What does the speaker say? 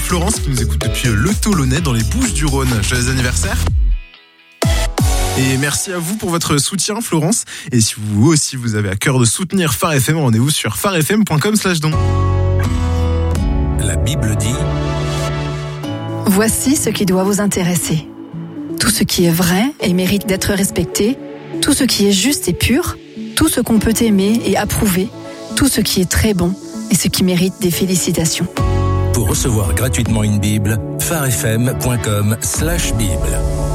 Florence qui nous écoute depuis Le Tolonnais dans les Bouches-du-Rhône. Joyeux anniversaire. Et merci à vous pour votre soutien, Florence. Et si vous aussi vous avez à cœur de soutenir Phare FM, rendez-vous sur pharefm.com/don. La Bible dit: Voici ce qui doit vous intéresser. Tout ce qui est vrai et mérite d'être respecté, tout ce qui est juste et pur, tout ce qu'on peut aimer et approuver, tout ce qui est très bon et ce qui mérite des félicitations. Pour recevoir gratuitement une Bible, pharefm.com/Bible.